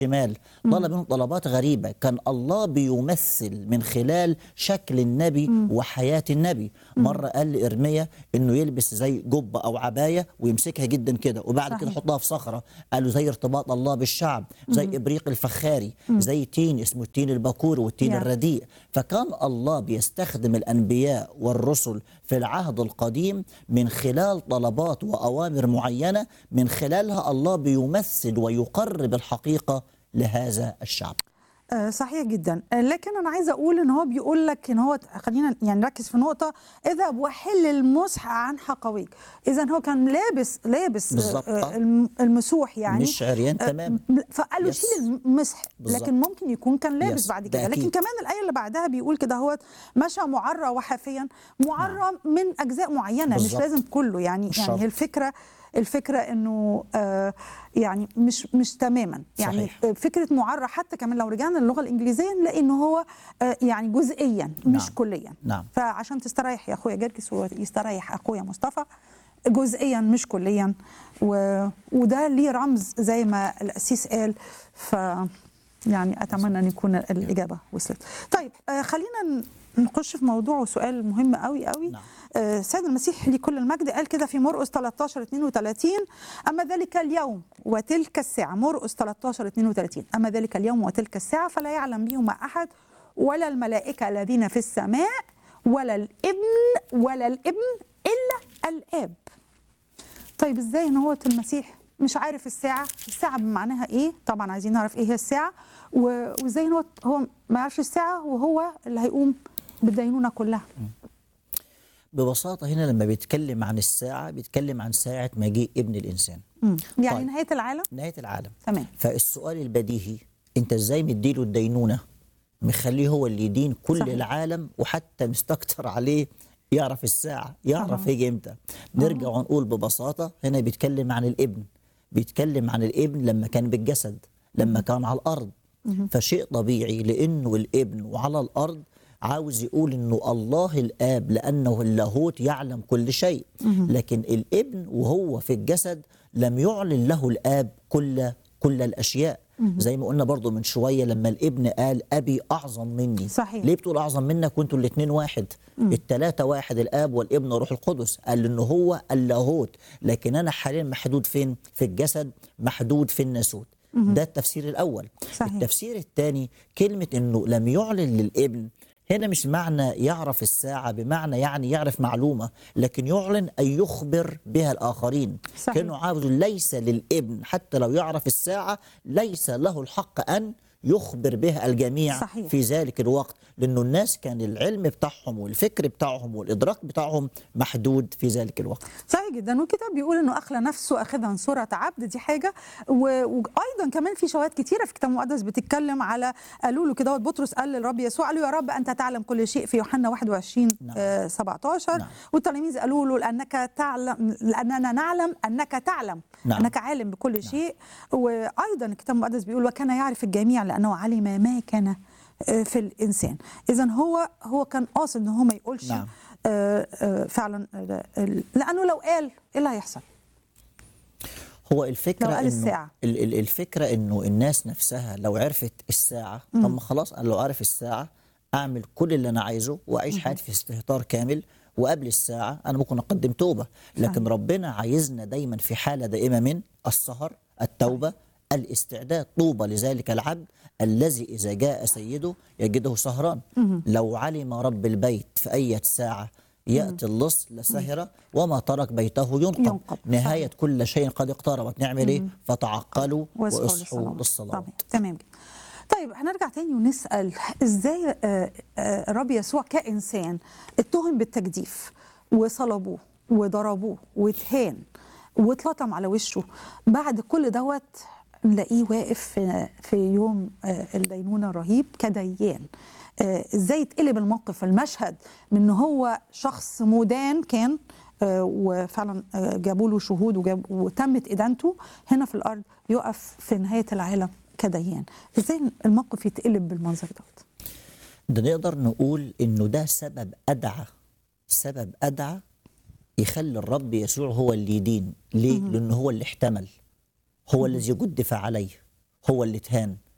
شمال، طلب منهم طلبات غريبة. كان الله بيمثل من خلال شكل النبي وحياة النبي. مرة قال لإرميا إنه يلبس زي جبة أو عباية ويمسكها جدا كده، وبعد كده صحيح. يحطها في صخرة. قال له زي ارتباط الله بالشعب، زي إبريق الفخاري، زي تين اسمه التين البكور والتين يا. الرديء. فكان الله بيستخدم الأنبياء والرسل في العهد القديم من خلال طلبات وأوامر معينة، من خلالها الله بيمثل ويقرب الحقيقة لهذا الشعب. صحيح جدا. لكن انا عايزه اقول ان هو بيقول لك ان هو، خلينا يعني نركز في نقطه: اذهب وحل المسح عن حقويك. اذا هو كان لابس بالظبط. المسوح يعني، مش عريان تمام. فقال له يس. شيل المسح. بالظبط. لكن ممكن يكون كان لابس يس، بعد ده كده. لكن أكيد. كمان الايه اللي بعدها بيقول كده: هو مشى معرى وحافيا. معرى من اجزاء معينه، مش بالظبط. لازم كله يعني. مش يعني هي شرط. الفكره انه يعني مش تماما يعني. صحيح. فكره معرى حتى كمان لو رجعنا للغه الانجليزيه نلاقي ان هو يعني جزئيا مش نعم. كليا. نعم. فعشان تستريح يا اخويا جرجس ويستريح اخويا مصطفى، جزئيا مش كليا. وده ليه رمز زي ما القسيس قال. ف يعني اتمنى ان يكون الاجابه وصلت. طيب خلينا نخش في موضوع وسؤال مهم قوي قوي. نعم. سيد المسيح لكل المجد قال كده في مرقس 13:32: اما ذلك اليوم وتلك الساعه. مرقس 13:32: اما ذلك اليوم وتلك الساعه فلا يعلم بهما احد، ولا الملائكه الذين في السماء، ولا الابن الا الاب. طيب ازاي ان هو المسيح مش عارف الساعه بمعناها ايه؟ طبعا عايزين نعرف ايه هي الساعه، وازاي ان هو ما يعرفش الساعه وهو اللي هيقوم بالدينونه كلها. ببساطة هنا لما بيتكلم عن الساعة بيتكلم عن ساعة مجيء ابن الإنسان. يعني طيب. نهايه العالم. نهاية العالم. تمام. فالسؤال البديهي: أنت إزاي مديله الدينونة، مخليه هو اللي يدين كل صحيح. العالم، وحتى مستكتر عليه يعرف الساعة، يعرف هيجي إمتى؟ نرجع ونقول ببساطة هنا بيتكلم عن الابن. بيتكلم عن الابن لما كان بالجسد، لما كان على الأرض. فشيء طبيعي لأنه الابن وعلى الأرض عاوز يقول انه الله الاب لانه اللاهوت يعلم كل شيء، لكن الابن وهو في الجسد لم يعلن له الاب كل الاشياء. زي ما قلنا برضو من شويه لما الابن قال ابي اعظم مني. صحيح. ليه بتقول اعظم منك وانتوا الاثنين واحد؟ الثلاثه واحد، الاب والابن والروح القدس. قال انه هو اللاهوت، لكن انا حاليا محدود فين؟ في الجسد، محدود في الناسوت. ده التفسير الاول. صحيح. التفسير الثاني كلمه انه لم يعلن للابن، هنا مش معنى يعرف الساعة بمعنى يعني يعرف معلومة، لكن يعلن أن يخبر بها الآخرين. صحيح. كانوا عاوز ليس للابن حتى لو يعرف الساعة ليس له الحق أن يخبر بها الجميع. صحيح. في ذلك الوقت، لأنه الناس كان العلم بتاعهم والفكر بتاعهم والإدراك بتاعهم محدود في ذلك الوقت. صحيح جدا. والكتاب بيقول انه اخلى نفسه اخذا صوره عبد. دي حاجه. وايضا كمان في شواهد كتيره في الكتاب المقدس بتتكلم على، قالوا له كده بطرس قال للرب يسوع، قال له: يا رب انت تعلم كل شيء، في يوحنا 21:17. نعم. والتلاميذ قالوا له: لاننا نعلم انك تعلم. نعم. انك عالم بكل شيء. وايضا الكتاب المقدس بيقول: وكان يعرف الجميع لانه علم ما كان في الانسان. اذا هو كان قاصد ان هو ما يقولش. نعم. فعلا. لانه لو قال ايه اللي هيحصل؟ هو الفكرة لو قال إنه الساعة. الفكرة إنه الناس نفسها لو عرفت الساعة، طب ما خلاص أنا لو عارف الساعة أعمل كل اللي أنا عايزه وأعيش حياتي في استهتار كامل، وقبل الساعة أنا ممكن أقدم توبة. لكن صحيح. ربنا عايزنا دايما في حالة دائمة من السهر، التوبة، الاستعداد. طوبى لذلك العبد الذي إذا جاء سيده يجده سهران. لو علم رب البيت في أي ساعة يأتي اللص لسهرة وما ترك بيته ينقب. نهاية صحيح. كل شيء قد اقتربت. نعمل إيه؟ فتعقلوا واصحوا للصلاة. تمام جدا. طيب هنرجع تاني ونسأل: ازاي الرب يسوع كإنسان اتهم بالتجديف وصلبوه وضربوه واتهان واتلطم على وشه، بعد كل دوت نلاقيه واقف في يوم الدينونة الرهيب كديان؟ ازاي يتقلب الموقف، المشهد، من ان هو شخص مدان كان وفعلا جابوا له شهود وتمت ادانته هنا في الارض، يقف في نهايه العالم كديان؟ ازاي الموقف يتقلب بالمنظر دوت؟ ده نقدر نقول انه ده سبب ادعى يخلي الرب يسوع هو اللي يدين. ليه؟ لانه هو اللي احتمل، هو الذي جدف عليه، هو اللي اتهان.